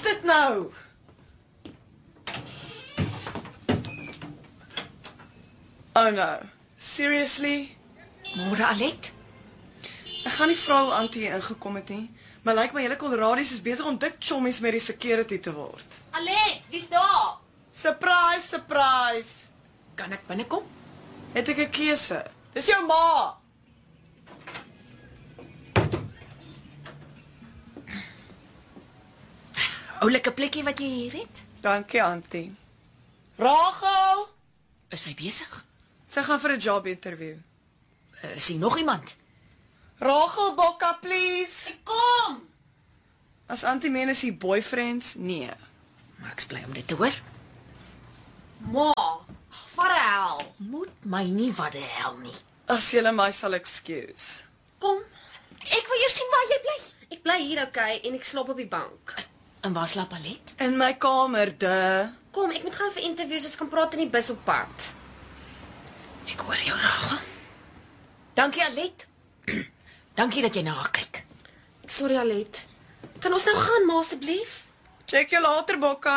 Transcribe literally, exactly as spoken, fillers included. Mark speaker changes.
Speaker 1: dit nou? Oh no, seriously?
Speaker 2: Môre Alet?
Speaker 1: Ek gaan nie vrou Antie ingekom het nie, maar lyk my hele Koloradies is besig om dik chommies met die security te word.
Speaker 3: Alet, wie's daar?
Speaker 1: Surprise, surprise.
Speaker 2: Kan ek binnekom?
Speaker 1: Het ek 'n keuse? Dis jou ma.
Speaker 2: Oulike plekkie wat jy hier het?
Speaker 1: Dankie, Antie. Rachel!
Speaker 2: Is sy besig?
Speaker 1: Sy gaan vir 'n job interview.
Speaker 2: Uh, is hier nog iemand?
Speaker 1: Rachel Bokka, please.
Speaker 3: Kom!
Speaker 1: As Antie meen is die boyfriends? Nee.
Speaker 2: Maar ek's bly om dit te hoor.
Speaker 3: Ma, wat die hel?
Speaker 2: Moet my nie wat die hel nie.
Speaker 1: As julle my sal excuse.
Speaker 3: Kom,
Speaker 2: Ek wil eers sien waar jy bly.
Speaker 3: ek bly hier okay en ek slaap op die bank.
Speaker 2: En waar slaap Alet?
Speaker 1: In my kamer, de.
Speaker 3: Kom, ek moet gaan vir interviews, ons kan praat in die bus op pad.
Speaker 2: Ek hoor jou, Rachel. Dankie Alet. Dankie dat jy na haar kyk.
Speaker 3: Sorry Alet. Kan ons nou gaan, ma asseblief?
Speaker 1: Check jou later, Bokka.